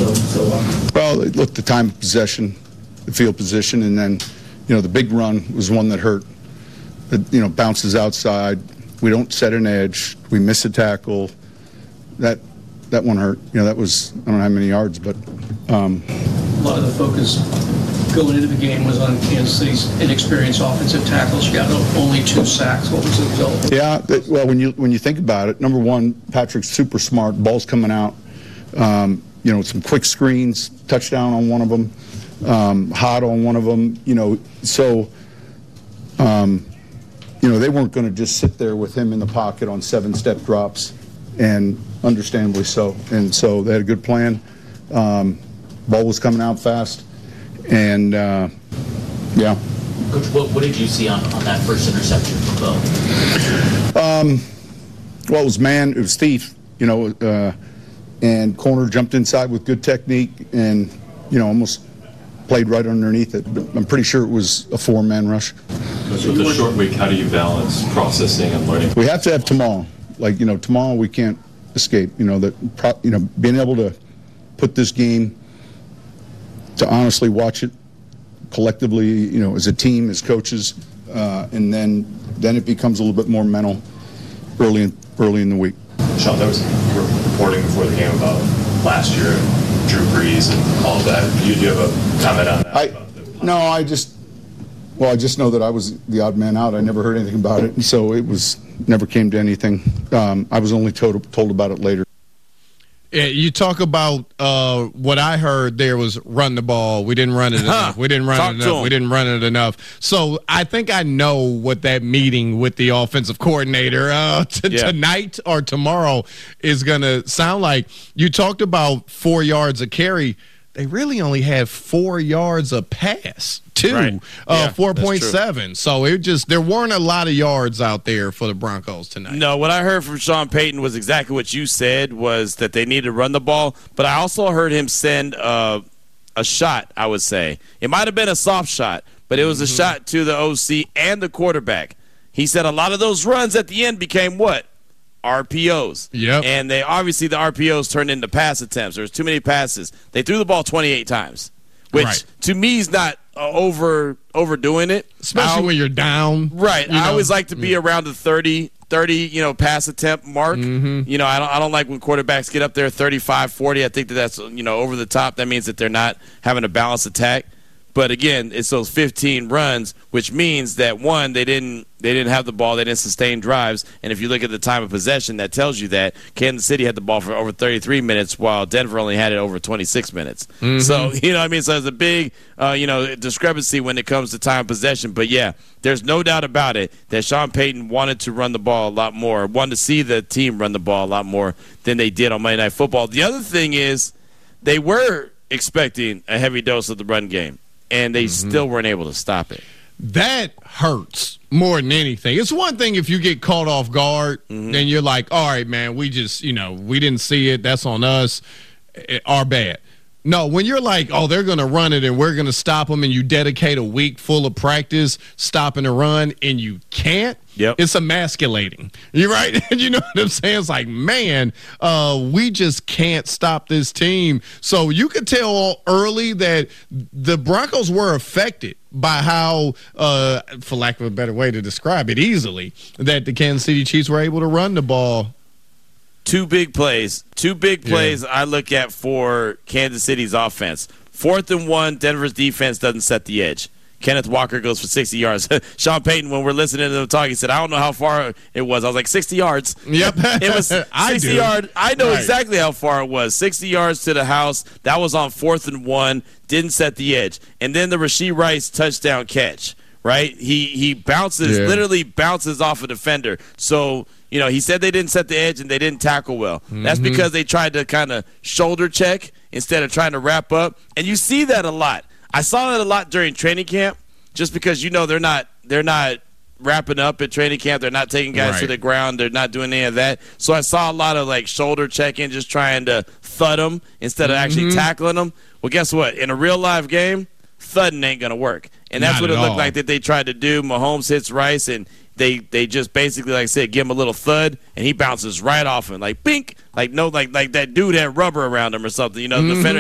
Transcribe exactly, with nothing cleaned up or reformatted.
so, so well? Well, look, the time of possession, the field position, and then, you know, the big run was one that hurt. It, you know, bounces outside. We don't set an edge. We miss a tackle. That that one hurt. You know, that was, I don't know how many yards, but. Um, a lot of the focus going into the game was on Kansas City's inexperienced offensive tackles. You got only two sacks. What was the result? Yeah, that, well, when you when you think about it, number one, Patrick's super smart. Ball's coming out. Um, you know, some quick screens, touchdown on one of them, um, hot on one of them. You know, so. Um, You know, they weren't going to just sit there with him in the pocket on seven-step drops, and understandably so. And so they had a good plan. Um, ball was coming out fast, and uh, yeah. Coach, what, what did you see on, on that first interception from Bo? Um, well, it was man, it was thief, you know, uh, and corner jumped inside with good technique, and you know, almost played right underneath it. But I'm pretty sure it was a four-man rush. With the short week, how do you balance processing and learning? We have to have tomorrow. Like, you know, tomorrow we can't escape. You know, that, you know, being able to put this game, to honestly watch it collectively, you know, as a team, as coaches, uh, and then then it becomes a little bit more mental early in, early in the week. Sean, there was you were reporting before the game about last year, Drew Brees and all of that. Do you, do you have a comment on that? I, no, I just. Well, I just know that I was the odd man out. I never heard anything about it, and so it was never came to anything. Um, I was only told, told about it later. Yeah, you talk about uh, what I heard there was run the ball. We didn't run it enough. We didn't run Talk it enough. We didn't run it enough. So I think I know what that meeting with the offensive coordinator uh, t- Yeah. tonight or tomorrow is going to sound like. You talked about four yards a carry. They really only had four yards a pass, too, Right. uh, Yeah, four that's point true. seven. So it just there weren't a lot of yards out there for the Broncos tonight. No, what I heard from Sean Payton was exactly what you said, was that they needed to run the ball. But I also heard him send uh, a shot, I would say. It might have been a soft shot, but it was a Mm-hmm. shot to the O C and the quarterback. He said a lot of those runs at the end became what? R P Os. Yep. And they obviously the R P Os turned into pass attempts. There was too many passes. They threw the ball twenty-eight times, which Right. to me is not uh, over overdoing it. Especially I- when you're down. Right. you I know? always like to be around the thirty, thirty, you know, pass attempt mark. Mm-hmm. You know, I don't I don't like when quarterbacks get up there thirty-five, forty. I think that that's, you know, over the top. That means that they're not having a balanced attack. But again, it's those fifteen runs, which means that one, they didn't they didn't have the ball, they didn't sustain drives, and if you look at the time of possession, that tells you that Kansas City had the ball for over thirty-three minutes, while Denver only had it over twenty-six minutes. Mm-hmm. So you know what I mean. So there's a big uh, you know discrepancy when it comes to time of possession. But yeah, there's no doubt about it that Sean Payton wanted to run the ball a lot more, wanted to see the team run the ball a lot more than they did on Monday Night Football. The other thing is they were expecting a heavy dose of the run game, and they Mm-hmm. still weren't able to stop it. That hurts more than anything. It's one thing if you get caught off guard, Mm-hmm. then you're like, all right, man, we just, you know, we didn't see it. That's on us. Eh, Our bad. No, when you're like, oh, they're going to run it and we're going to stop them, and you dedicate a week full of practice stopping a run and you can't, Yep. it's emasculating. You're right. You know what I'm saying? It's like, man, uh, we just can't stop this team. So you could tell early that the Broncos were affected by how, uh, for lack of a better way to describe it easily, that the Kansas City Chiefs were able to run the ball. Two big plays. Two big Yeah. plays I look at for Kansas City's offense. Fourth and one, Denver's defense doesn't set the edge. Kenneth Walker goes for sixty yards. Sean Payton, when we're listening to them talk, he said, I don't know how far it was. I was like, sixty yards. Yep. It was I sixty do. yards. I know Right. exactly how far it was. sixty yards to the house. That was on fourth and one. Didn't set the edge. And then the Rashee Rice touchdown catch, right? He he bounces, Yeah. literally bounces off a defender. So, you know, he said they didn't set the edge and they didn't tackle well. That's Mm-hmm. because they tried to kind of shoulder check instead of trying to wrap up. And you see that a lot. I saw that a lot during training camp, just because, you know, they're not they're not wrapping up at training camp. They're not taking guys to Right. the ground. They're not doing any of that. So I saw a lot of, like, shoulder checking, just trying to thud them instead of actually Mm-hmm. tackling them. Well, guess what? In a real live game, thudding ain't going to work. And that's Not what it at looked all. like that they tried to do. Mahomes hits Rice, and they they just basically, like I said, give him a little thud, and he bounces right off him, like bink, like no, like like that dude had rubber around him or something. You know, the defender